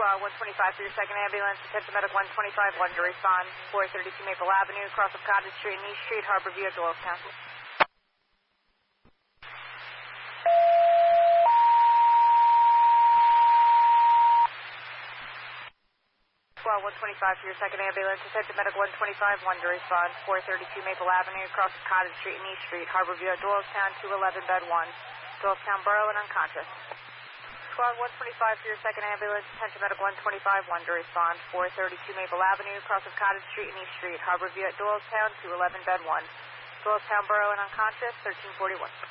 Squad 125 for your second ambulance. Attention Medic 125, 1 to respond. 432 Maple Avenue, cross of Cottage Street and East Street, Harborview at Doylestown. Squad 125 for your second ambulance. Attention Medic 125, 1 to respond. 432 Maple Avenue, cross of Cottage Street and East Street, Harborview at Doylestown, 211 bed 1. Doylestown Borough and unconscious. Squad 125 for your second ambulance. Attention Medic 125, 1 to respond. 432 Maple Avenue, cross of Cottage Street and East Street, Harborview at Doylestown, 211 bed 1. Doylestown Borough and unconscious, 1341.